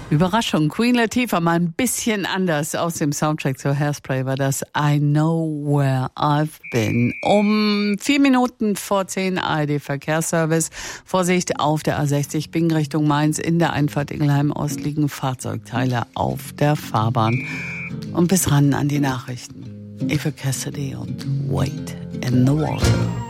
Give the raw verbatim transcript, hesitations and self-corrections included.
Überraschung, Queen Latifah, mal ein bisschen anders. Aus dem Soundtrack zu Hairspray war das I Know Where I've Been. Um vier Minuten vor zehn A R D-Verkehrsservice. Vorsicht auf der A sechzig Bingen Richtung Mainz. In der Einfahrt Ingelheim-Ost liegen Fahrzeugteile auf der Fahrbahn. Und bis ran an die Nachrichten. Eva Cassidy und Wait in the Water.